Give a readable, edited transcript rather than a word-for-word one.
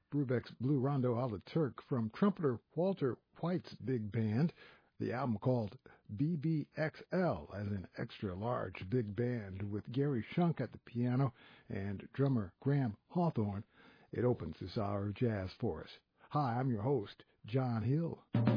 Brubeck's Blue Rondo a la Turk from trumpeter Walter White's big band. The album called BBXL, as an extra-large big band, with Gary Shunk at the piano and drummer Graham Hawthorne. It opens this hour of jazz for us. Hi, I'm your host, John Hill.